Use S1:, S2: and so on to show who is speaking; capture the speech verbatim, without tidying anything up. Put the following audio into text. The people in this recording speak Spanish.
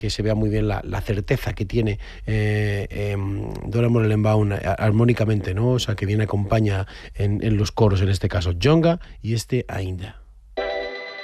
S1: que se vea muy bien la, la certeza que tiene eh, eh, Dora Morelenbaum armónicamente, ¿no? O sea, que viene acompaña en, en los coros, en este caso, Jonga y este Ainda.